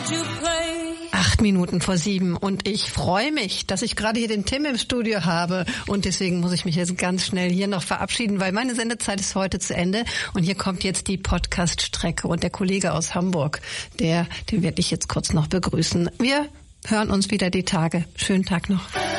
8:07 und ich freue mich, dass ich gerade hier den Tim im Studio habe und deswegen muss ich mich jetzt ganz schnell hier noch verabschieden, weil meine Sendezeit ist heute zu Ende und hier kommt jetzt die Podcast-Strecke und der Kollege aus Hamburg, den werde ich jetzt kurz noch begrüßen. Wir hören uns wieder die Tage. Schönen Tag noch.